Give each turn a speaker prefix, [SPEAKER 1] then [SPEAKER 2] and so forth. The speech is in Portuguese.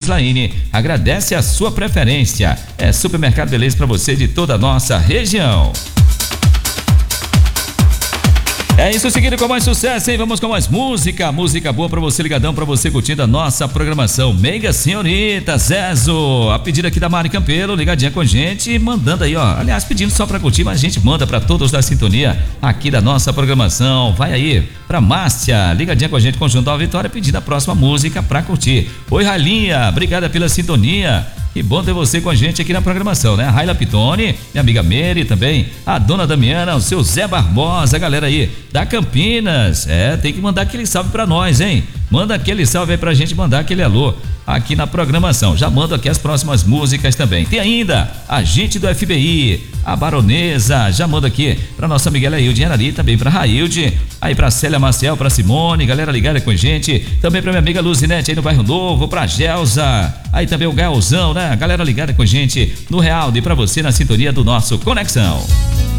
[SPEAKER 1] Gislaine agradece a sua preferência. É Supermercado Beleza para você de toda a nossa região. É isso, seguindo com mais sucesso, hein? Vamos com mais música boa pra você, ligadão, pra você curtindo a nossa programação. Mega Senhorita Zezo, a pedida aqui da Mari Campelo, ligadinha com a gente, mandando aí, ó, aliás, pedindo só pra curtir, mas a gente manda pra todos da sintonia aqui da nossa programação. Vai aí pra Márcia, ligadinha com a gente, Conjunto Vitória, pedindo a próxima música pra curtir. Oi, Railinha, obrigada pela sintonia. Que bom ter você com a gente aqui na programação, né? A Raila Pitone, minha amiga Mary também, a dona Damiana, o seu Zé Barbosa, a galera aí da Campinas. Tem que mandar aquele salve pra nós, hein? Manda aquele salve aí pra gente, mandar aquele alô aqui na programação. Já mando aqui as próximas músicas também. Tem ainda a gente do FBI, a Baronesa, já mando aqui pra nossa Miguel Ailde ali, também pra Railde, aí pra Célia Marcial, pra Simone, galera ligada com a gente, também pra minha amiga Luzinete aí no Bairro Novo, pra Gelza, aí também o Gaelzão, né? Galera ligada com a gente no Realdo e pra você na sintonia do nosso Conexão.